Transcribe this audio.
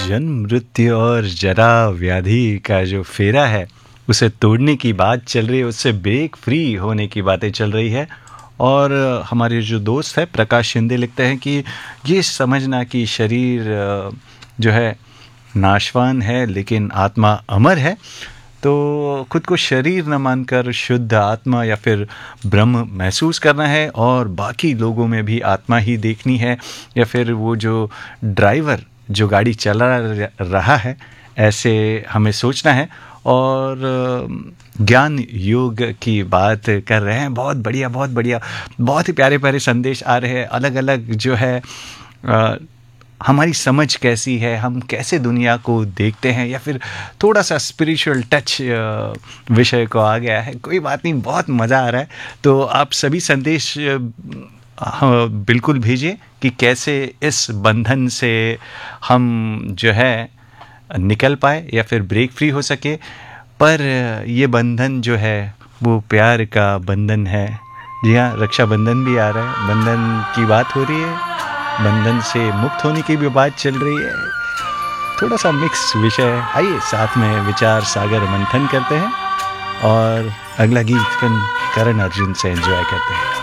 जन्म मृत्यु और जरा व्याधि का जो फेरा है उसे तोड़ने की बात चल रही है, उससे ब्रेक फ्री होने की बातें चल रही है। और हमारे जो दोस्त है प्रकाश शिंदे लिखते हैं कि ये समझना कि शरीर जो है नाशवान है लेकिन आत्मा अमर है, तो खुद को शरीर न मानकर शुद्ध आत्मा या फिर ब्रह्म महसूस करना है और बाकी लोगों में भी आत्मा ही देखनी है, या फिर वो जो ड्राइवर जो गाड़ी चला रहा है ऐसे हमें सोचना है। और ज्ञान योग की बात कर रहे हैं। बहुत बढ़िया, बहुत बढ़िया, बहुत ही प्यारे प्यारे संदेश आ रहे हैं। अलग अलग जो है हमारी समझ कैसी है, हम कैसे दुनिया को देखते हैं, या फिर थोड़ा सा स्पिरिचुअल टच विषय को आ गया है। कोई बात नहीं, बहुत मज़ा आ रहा है। तो आप सभी संदेश बिल्कुल भेजिए कि कैसे इस बंधन से हम जो है निकल पाए या फिर ब्रेक फ्री हो सके। पर ये बंधन जो है वो प्यार का बंधन है। जी हाँ, रक्षाबंधन भी आ रहा है, बंधन की बात हो रही है, बंधन से मुक्त होने की भी बात चल रही है। थोड़ा सा मिक्स विषय है। आइए साथ में विचार सागर मंथन करते हैं और अगला गीत फिल्म करण अर्जुन से एंजॉय करते हैं।